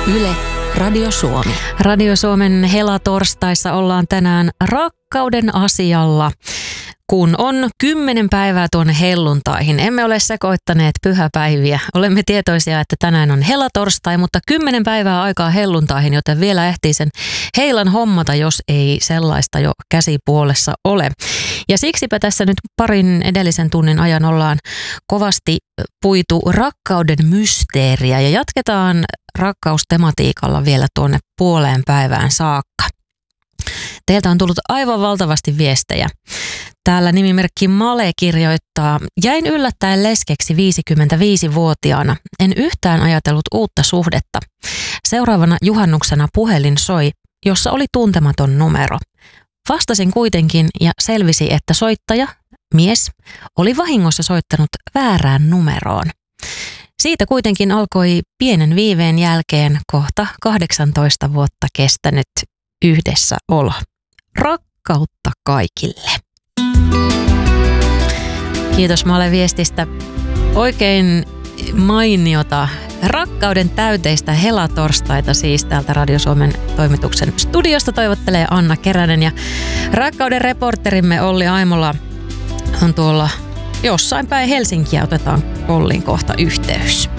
Yle, Radio Suomi. Radio Suomen helatorstaissa ollaan tänään rakkauden asialla, kun on 10 päivää tuonne helluntaihin. Emme ole sekoittaneet pyhäpäiviä. Olemme tietoisia, että tänään on helatorstai, mutta 10 päivää aikaa helluntaihin, joten vielä ehtii sen heilan hommata, jos ei sellaista jo käsipuolessa ole. Ja siksipä tässä nyt parin edellisen tunnin ajan ollaan kovasti puitu rakkauden mysteeriä ja jatketaan rakkaustematiikalla vielä tuonne puoleen päivään saakka. Teiltä on tullut aivan valtavasti viestejä. Täällä nimimerkki Male kirjoittaa: jäin yllättäen leskeksi 55-vuotiaana. En yhtään ajatellut uutta suhdetta. Seuraavana juhannuksena puhelin soi, jossa oli tuntematon numero. Vastasin kuitenkin ja selvisi, että soittaja, mies, oli vahingossa soittanut väärään numeroon. Siitä kuitenkin alkoi pienen viiveen jälkeen kohta 18 vuotta kestänyt yhdessäolo. Rakkautta kaikille. Kiitos Male viestistä. Oikein mainiota rakkauden täyteistä helatorstaita siis täältä Radio Suomen toimituksen studiosta toivottelee Anna Keränen, ja rakkauden reporterimme Olli Aimola on tuolla jossain päin Helsinkiä. Otetaan Ollin kohta yhteys.